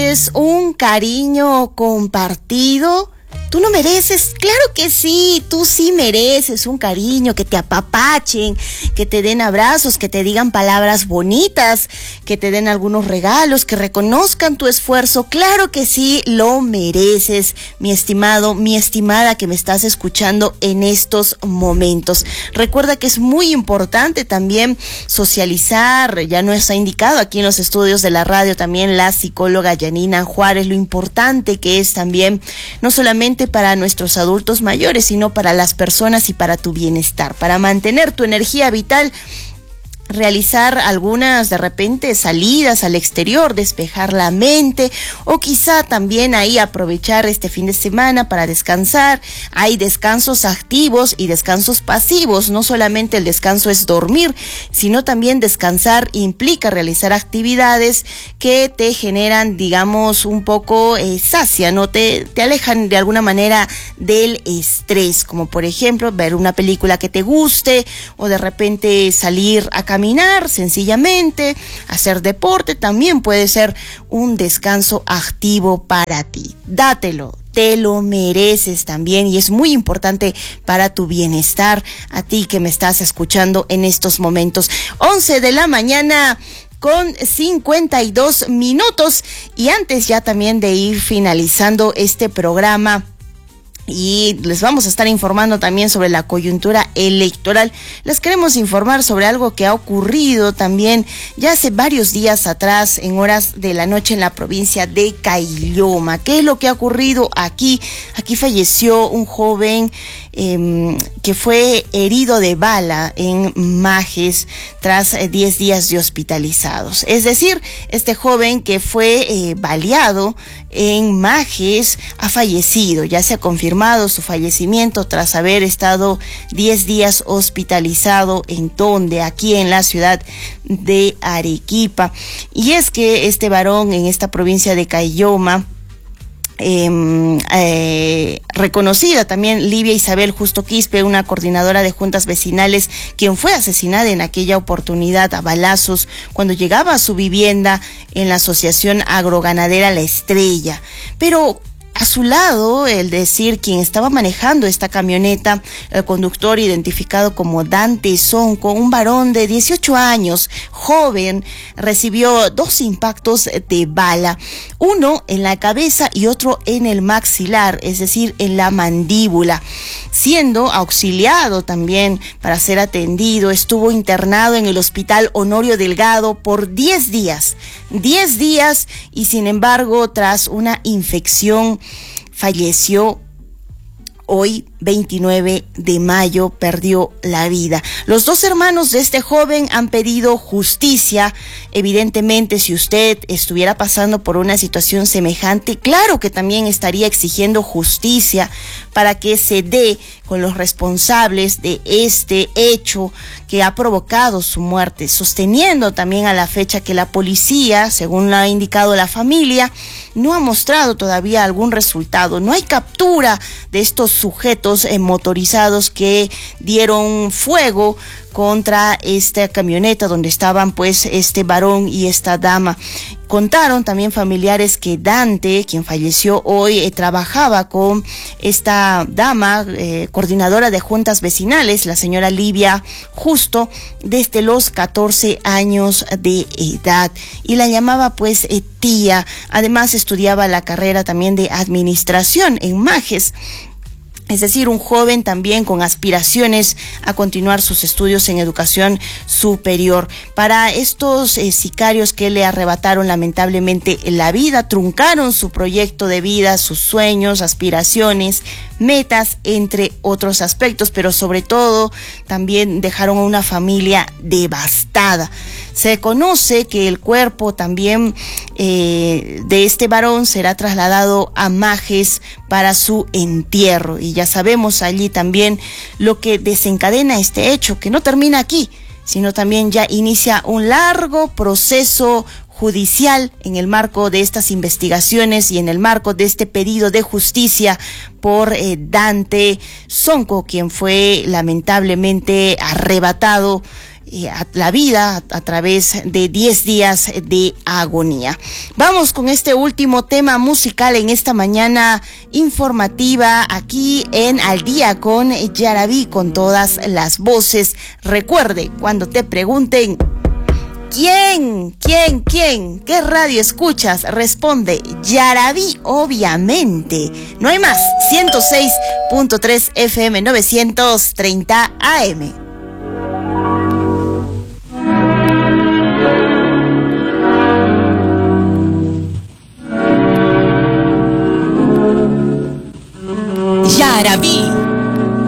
mereces un cariño compartido? ¿Tú no mereces? Claro que sí, tú sí mereces un cariño, que te apapachen, que te den abrazos, que te digan palabras bonitas, que te den algunos regalos, que reconozcan tu esfuerzo. Claro que sí, lo mereces, mi estimado, mi estimada que me estás escuchando en estos momentos. Recuerda que es muy importante también socializar, ya nos ha indicado aquí en los estudios de la radio también la psicóloga Yanina Juárez, lo importante que es también, no solamente para nuestros adultos mayores, sino para las personas y para tu bienestar, para mantener tu energía vital. Realizar algunas de repente salidas al exterior, despejar la mente, o quizá también ahí aprovechar este fin de semana para descansar. Hay descansos activos y descansos pasivos. No solamente el descanso es dormir, sino también descansar implica realizar actividades que te generan, digamos, un poco sacia, ¿no? Te alejan de alguna manera del estrés, como por ejemplo ver una película que te guste, o de repente salir a caminar sencillamente, hacer deporte, también puede ser un descanso activo para ti. Dátelo, te lo mereces también, y es muy importante para tu bienestar, a ti que me estás escuchando en estos momentos. 11 de la mañana con 52 minutos, y antes ya también de ir finalizando este programa, y les vamos a estar informando también sobre la coyuntura electoral. Les queremos informar sobre algo que ha ocurrido también ya hace varios días atrás, en horas de la noche, en la provincia de Caylloma. ¿Qué es lo que ha ocurrido aquí? Aquí falleció un joven que fue herido de bala en Majes tras 10 días de hospitalizados. Es decir, este joven que fue baleado en Majes ha fallecido. Ya se ha confirmado su fallecimiento tras haber estado 10 días hospitalizado. ¿En dónde? Aquí en la ciudad de Arequipa. Y es que este varón en esta provincia de Caylloma, reconocida también, Livia Isabel Justo Quispe, una coordinadora de juntas vecinales, quien fue asesinada en aquella oportunidad a balazos cuando llegaba a su vivienda en la asociación agroganadera La Estrella. Pero a su lado, el decir, quien estaba manejando esta camioneta, el conductor identificado como Dante Sonco, un varón de 18 años, joven, recibió 2 impactos de bala, uno en la cabeza y otro en el maxilar, es decir, en la mandíbula. Siendo auxiliado también para ser atendido, estuvo internado en el Hospital Honorio Delgado por 10 días, y sin embargo, tras una infección, falleció. Hoy, 29 de mayo, perdió la vida. Los 2 hermanos de este joven han pedido justicia. Evidentemente, si usted estuviera pasando por una situación semejante, claro que también estaría exigiendo justicia para que se dé con los responsables de este hecho que ha provocado su muerte, sosteniendo también a la fecha que la policía, según lo ha indicado la familia, no ha mostrado todavía algún resultado. No hay captura de estos sujetos motorizados que dieron fuego contra esta camioneta donde estaban pues este varón y esta dama. Contaron también familiares que Dante, quien falleció hoy, trabajaba con esta dama, coordinadora de juntas vecinales, la señora Livia Justo, desde los 14 años de edad, y la llamaba pues tía. Además estudiaba la carrera también de administración en Majes. Es decir, un joven también con aspiraciones a continuar sus estudios en educación superior. Para estos sicarios que le arrebataron lamentablemente la vida, truncaron su proyecto de vida, sus sueños, aspiraciones, metas, entre otros aspectos, pero sobre todo también dejaron a una familia devastada. Se conoce que el cuerpo también de este varón será trasladado a Majes para su entierro, y ya sabemos allí también lo que desencadena este hecho, que no termina aquí, sino también ya inicia un largo proceso judicial en el marco de estas investigaciones y en el marco de este pedido de justicia por Dante Sonco, quien fue lamentablemente arrebatado la vida a través de 10 días de agonía. Vamos con este último tema musical en esta mañana informativa aquí en Al Día con Yaraví, con todas las voces. Recuerde, cuando te pregunten ¿quién? ¿Qué radio escuchas? Responde Yaraví, obviamente. No hay más. 106.3 FM 930 AM. Yaraví.